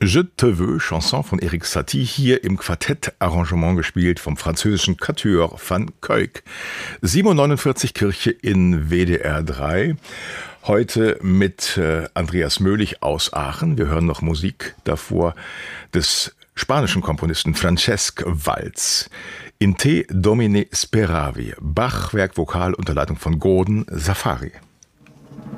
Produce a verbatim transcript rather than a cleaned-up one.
Je te veux, Chanson von Erik Satie, hier im Quartettarrangement gespielt vom französischen Quatuor van Kuijk. siebenundneunundvierzig Kirche in W D R drei. Heute mit äh, Andreas Möhlich aus Aachen. Wir hören noch Musik davor des spanischen Komponisten Francesc Valls. In Te Domine Speravi, Bach, Werk Vokal unter Leitung von Gordon Safari.